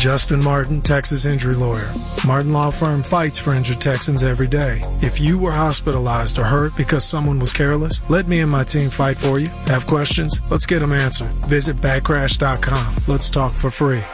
Justin Martin, Texas injury lawyer. Martin Law Firm fights for injured Texans every day. If you were hospitalized or hurt because someone was careless, let me and my team fight for you. Have questions? Let's get them answered. Visit backcrash.com. Let's talk for free.